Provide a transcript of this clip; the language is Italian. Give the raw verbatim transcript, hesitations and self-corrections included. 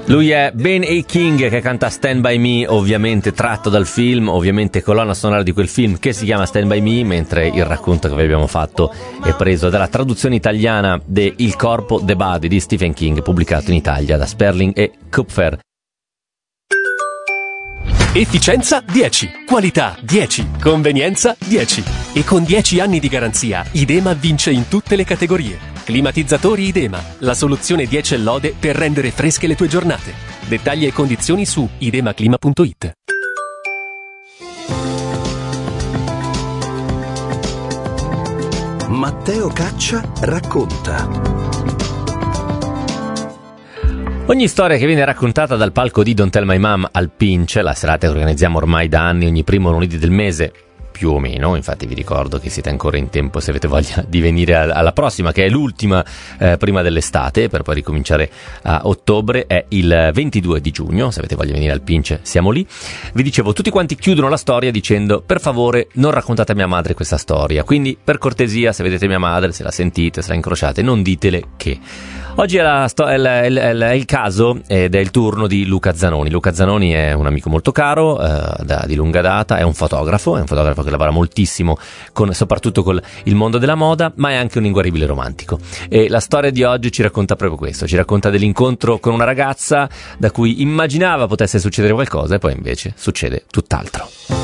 Lui è Ben A. King, che canta Stand By Me, ovviamente tratto dal film, ovviamente colonna sonora di quel film che si chiama Stand By Me, mentre il racconto che vi abbiamo fatto è preso dalla traduzione italiana de Il corpo, The Body di Stephen King, pubblicato in Italia da Sperling e Kupfer. Efficienza dieci, qualità dieci, convenienza dieci. E con dieci anni di garanzia, Idema vince in tutte le categorie. Climatizzatori Idema, la soluzione dieci e lode per rendere fresche le tue giornate. Dettagli e condizioni su idemaclima punto it. Matteo Caccia racconta. Ogni storia che viene raccontata dal palco di Don't Tell My Mom al Pinch, la serata che organizziamo ormai da anni ogni primo lunedì del mese, più o meno, infatti vi ricordo che siete ancora in tempo se avete voglia di venire alla prossima, che è l'ultima eh, prima dell'estate, per poi ricominciare a ottobre, è il ventidue di giugno, se avete voglia di venire al Pinch siamo lì. Vi dicevo, tutti quanti chiudono la storia dicendo: per favore non raccontate a mia madre questa storia, quindi per cortesia, se vedete mia madre, se la sentite, se la incrociate, non ditele che... Oggi è, la sto- è, il, è, il, è il caso ed è il turno di Luca Zanoni. Luca Zanoni è un amico molto caro, eh, da, di lunga data, è un fotografo, è un fotografo che lavora moltissimo, con, soprattutto con il mondo della moda, ma è anche un inguaribile romantico. E la storia di oggi ci racconta proprio questo, ci racconta dell'incontro con una ragazza da cui immaginava potesse succedere qualcosa e poi invece succede tutt'altro.